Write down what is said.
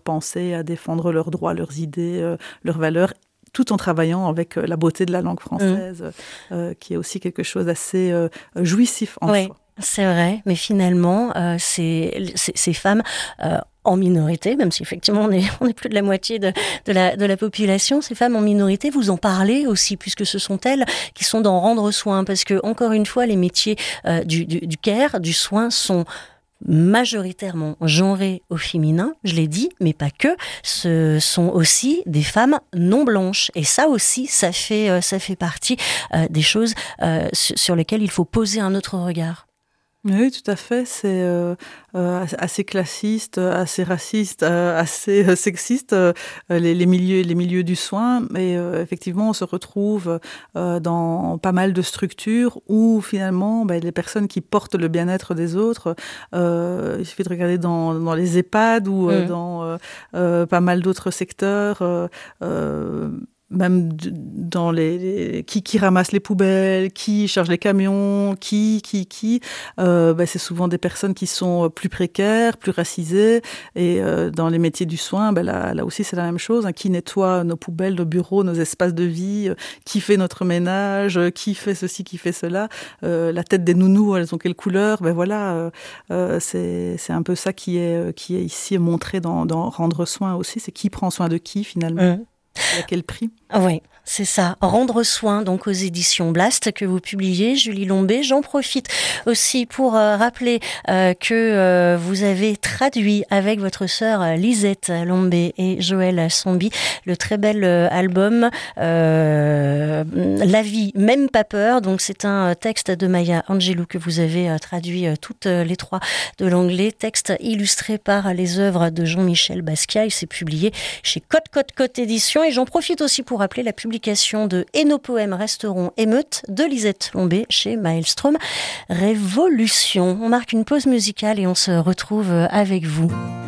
pensée, à défendre leurs droits, leurs idées, leurs valeurs, tout en travaillant avec la beauté de la langue française, qui est aussi quelque chose d'assez jouissif en soi. C'est vrai, mais finalement, ces femmes en minorité, même si effectivement on est plus de la moitié de la population, ces femmes en minorité, vous en parlez aussi, puisque ce sont elles qui sont dans rendre soin, parce que encore une fois, les métiers du care, du soin sont majoritairement genrés au féminin, je l'ai dit, mais pas que. Ce sont aussi des femmes non blanches, et ça aussi, ça fait partie des choses sur lesquelles il faut poser un autre regard. Oui, tout à fait. C'est assez classiste, assez raciste, assez sexiste, les milieux du soin. Mais effectivement, on se retrouve dans pas mal de structures où finalement, les personnes qui portent le bien-être des autres, il suffit de regarder dans les EHPAD ou dans pas mal d'autres secteurs, même dans qui ramasse les poubelles, qui charge les camions, c'est souvent des personnes qui sont plus précaires, plus racisées, et dans les métiers du soin, là aussi c'est la même chose, qui nettoie nos poubelles, nos bureaux, nos espaces de vie, qui fait notre ménage, qui fait ceci, qui fait cela, la tête des nounous, elles ont quelle couleur, c'est un peu ça qui est ici montré dans Rendre soin aussi, c'est qui prend soin de qui finalement. Et à quel prix ? Oui, c'est ça. Rendre soin, donc aux éditions Blast, que vous publiez, Julie Lombé. J'en profite aussi pour rappeler que vous avez traduit avec votre sœur Lisette Lombé et Joël Sombi le très bel album La vie, même pas peur. Donc c'est un texte de Maya Angelou que vous avez traduit toutes les trois de l'anglais. Texte illustré par les œuvres de Jean-Michel Basquiat. Il s'est publié chez Côte Éditions. Et j'en profite aussi pour rappeler la publication de Et nos poèmes resteront émeutes de Lisette Lombé chez Maelstrom Révolution. On marque une pause musicale et on se retrouve avec vous.